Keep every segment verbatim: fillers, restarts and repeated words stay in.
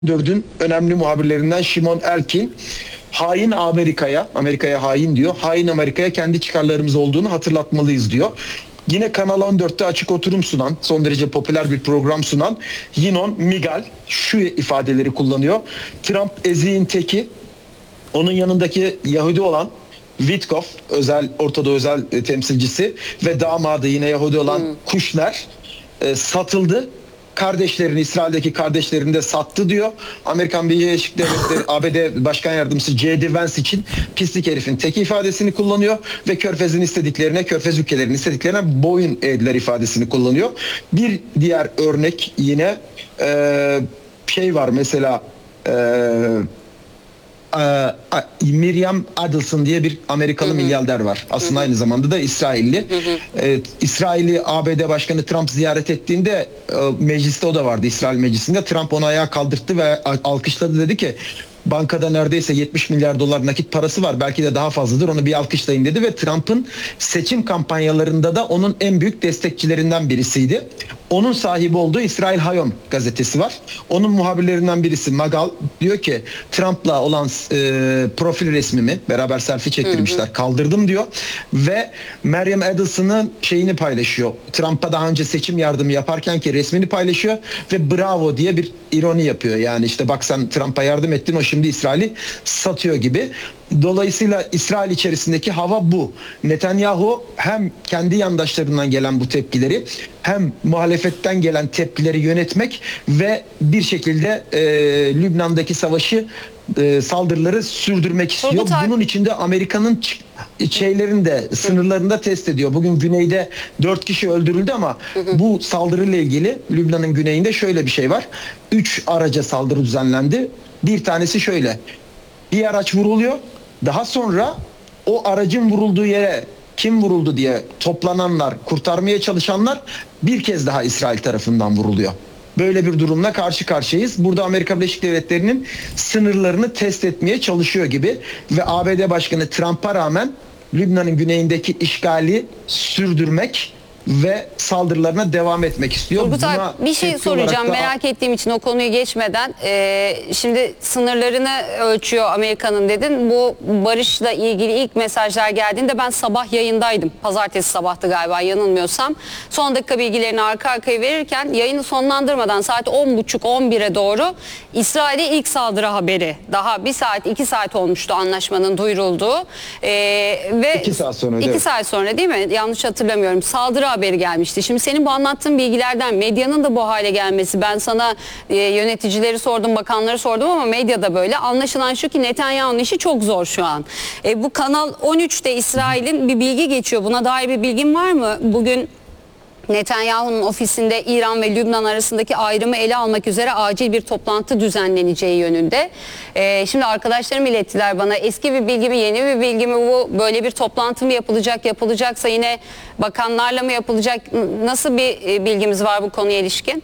dördün önemli muhabirlerinden Shimon Elkin, hain Amerika'ya, Amerika'ya hain diyor, hain Amerika'ya kendi çıkarlarımız olduğunu hatırlatmalıyız diyor. Yine Kanal on dörtte açık oturum sunan, son derece popüler bir program sunan Yinon Migal şu ifadeleri kullanıyor. Trump eziğin teki, onun yanındaki Yahudi olan Witkoff, özel Orta Doğu özel e, temsilcisi ve damadı yine Yahudi olan hmm. Kushner e, satıldı. Kardeşlerini, İsrail'deki kardeşlerini de sattı diyor. Amerikan Birleşik Devletleri A B D Başkan Yardımcısı J D Vance için pislik herifin tek ifadesini kullanıyor ve Körfez'in istediklerine, Körfez ülkelerinin istediklerine boyun eğdiler ifadesini kullanıyor. Bir diğer örnek yine e, şey var mesela e, Miriam Adelson diye bir Amerikalı hı hı. milyarder var. Aslında hı hı. aynı zamanda da İsrailli. Hı hı. Ee, İsrail'i A B D Başkanı Trump ziyaret ettiğinde e, mecliste o da vardı, İsrail meclisinde. Trump onu ayağa kaldırttı ve alkışladı, dedi ki bankada neredeyse yetmiş milyar dolar nakit parası var. Belki de daha fazladır. Onu bir alkışlayın dedi ve Trump'ın seçim kampanyalarında da onun en büyük destekçilerinden birisiydi. Onun sahibi olduğu İsrail Hayom gazetesi var. Onun muhabirlerinden birisi Magal diyor ki Trump'la olan e, profil resmimi beraber selfie çektirmişler. Hı hı. Kaldırdım diyor ve Miriam Adelson'ın şeyini paylaşıyor. Trump'a daha önce seçim yardımı yaparken ki resmini paylaşıyor ve bravo diye bir ironi yapıyor. Yani işte bak sen Trump'a yardım ettin, o şimdi İsrail'i satıyor gibi. Dolayısıyla İsrail içerisindeki hava bu. Netanyahu hem kendi yandaşlarından gelen bu tepkileri hem muhalefetten gelen tepkileri yönetmek ve bir şekilde e, Lübnan'daki savaşı e, saldırıları sürdürmek istiyor. Bunun için de Amerika'nın şeylerini de sınırlarını da test ediyor. Bugün güneyde dört kişi öldürüldü ama bu saldırıyla ilgili Lübnan'ın güneyinde şöyle bir şey var. Üç araca saldırı düzenlendi. Bir tanesi şöyle. Bir araç vuruluyor. Daha sonra o aracın vurulduğu yere kim vuruldu diye toplananlar, kurtarmaya çalışanlar bir kez daha İsrail tarafından vuruluyor. Böyle bir durumla karşı karşıyayız. Burada Amerika Birleşik Devletleri'nin sınırlarını test etmeye çalışıyor gibi ve A B D Başkanı Trump'a rağmen Lübnan'ın güneyindeki işgali sürdürmek ve saldırılarına devam etmek istiyor. Turgutay, bir şey soracağım da... merak ettiğim için o konuyu geçmeden. E, şimdi sınırlarını ölçüyor Amerika'nın dedin. Bu barışla ilgili ilk mesajlar geldiğinde ben sabah yayındaydım. Pazartesi sabahtı galiba yanılmıyorsam. Son dakika bilgilerini arka arkaya verirken yayını sonlandırmadan saat on buçuk on bire doğru İsrail'e ilk saldırı haberi. Daha bir saat iki saat olmuştu anlaşmanın duyurulduğu. E, ve iki saat sonra. iki evet. saat sonra değil mi? Yanlış hatırlamıyorum. Saldırı haberi gelmişti. Şimdi senin bu anlattığın bilgilerden medyanın da bu hale gelmesi, ben sana e, yöneticileri sordum, bakanları sordum ama medyada böyle. Anlaşılan şu ki Netanyahu'nun işi çok zor şu an. E, bu Kanal on üçte İsrail'in bir bilgi geçiyor. Buna dair bir bilgin var mı? Bugün Netanyahu'nun ofisinde İran ve Lübnan arasındaki ayrımı ele almak üzere acil bir toplantı düzenleneceği yönünde. Ee, şimdi arkadaşlarım ilettiler bana, eski bir bilgi mi yeni bir bilgi mi bu, böyle bir toplantı mı yapılacak, yapılacaksa yine bakanlarla mı yapılacak, nasıl bir bilgimiz var bu konuya ilişkin?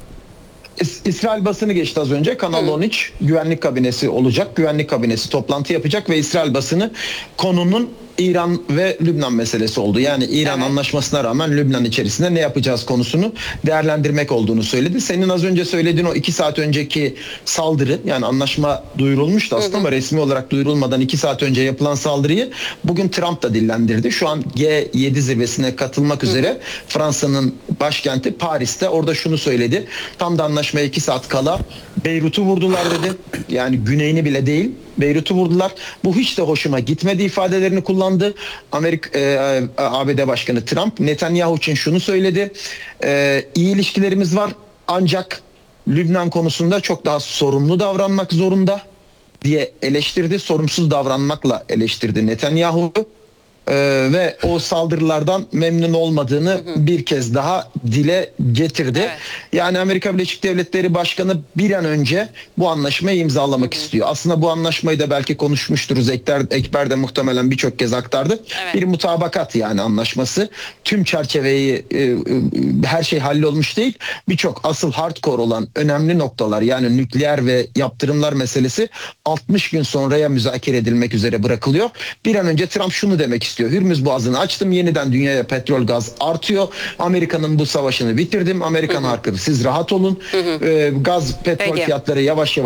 İsrail basını geçti az önce. Kanal Hı. on üç güvenlik kabinesi olacak. Güvenlik kabinesi toplantı yapacak ve İsrail basını konunun İran ve Lübnan meselesi oldu. Yani İran evet. anlaşmasına rağmen Lübnan içerisinde ne yapacağız konusunu değerlendirmek olduğunu söyledi. Senin az önce söylediğin o iki saat önceki saldırı, yani anlaşma duyurulmuştu aslında hı hı. ama resmi olarak duyurulmadan iki saat önce yapılan saldırıyı bugün Trump da dillendirdi. Şu an G yedi zirvesine katılmak üzere Fransa'nın başkenti Paris'te, orada şunu söyledi. Tam da anlaşmaya iki saat kala Beyrut'u vurdular dedi. Yani güneyini bile değil, Beyrut'u vurdular. Bu hiç de hoşuma gitmedi ifadelerini kullandı. Amerika e, A B D Başkanı Trump Netanyahu için şunu söyledi. E, iyi ilişkilerimiz var ancak Lübnan konusunda çok daha sorumlu davranmak zorunda diye eleştirdi. Sorumsuz davranmakla eleştirdi Netanyahu. Ee, ve o saldırılardan memnun olmadığını hı hı. bir kez daha dile getirdi. Evet. Yani Amerika Birleşik Devletleri Başkanı bir an önce bu anlaşmayı imzalamak hı hı. istiyor. Aslında bu anlaşmayı da belki konuşmuşturuz. Ekber, Ekber de muhtemelen birçok kez aktardı. Evet. Bir mutabakat yani anlaşması. Tüm çerçeveyi e, e, her şey hallolmuş değil. Birçok asıl hardcore olan önemli noktalar, yani nükleer ve yaptırımlar meselesi altmış gün sonraya müzakere edilmek üzere bırakılıyor. Bir an önce Trump şunu demek istiyor. istiyor. Hürmüz Boğazı'nı açtım. Yeniden dünyaya petrol gaz artıyor. Amerika'nın bu savaşını bitirdim. Amerikan halkı siz rahat olun. Ee, gaz petrol Peki. fiyatları yavaş yavaş